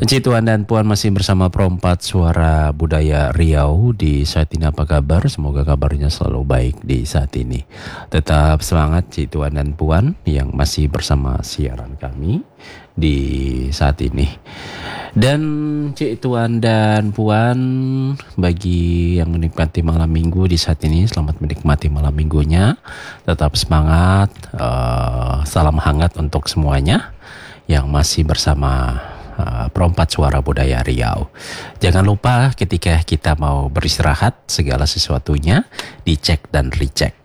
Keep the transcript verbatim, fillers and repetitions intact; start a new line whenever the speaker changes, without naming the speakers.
Encik Tuan dan Puan masih bersama Perompat Suara Budaya Riau di saat ini. Apa kabar? Semoga kabarnya selalu baik di saat ini. Tetap semangat Encik Tuan dan Puan yang masih bersama siaran kami di saat ini. Dan Encik Tuan dan Puan, bagi yang menikmati malam minggu di saat ini, selamat menikmati malam minggunya. Tetap semangat, uh, salam hangat untuk semuanya yang masih bersama uh, Perompat Suara Budaya Riau. Jangan lupa ketika kita mau beristirahat, segala sesuatunya dicek dan recheck.